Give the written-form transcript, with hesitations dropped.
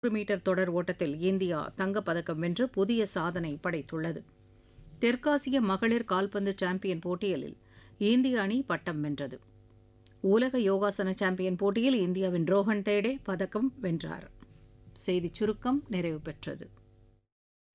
Metre தொடர் ஓட்டத்தில் India தங்கப்பதக்கம் வென்று புதிய சாதனை படைத்துள்ளது. தெற்காசிய மகளிர் கால்பந்து சாம்பியன் போட்டியில் இந்திய அணி பட்டம் வென்றது. உலக யோகாசன சாம்பியன் போட்டியில் இந்தியாவின் ரோஹன் தேடே பதக்கம் வென்றார். செய்திச் சுருக்கம் நிறைவு பெற்றது.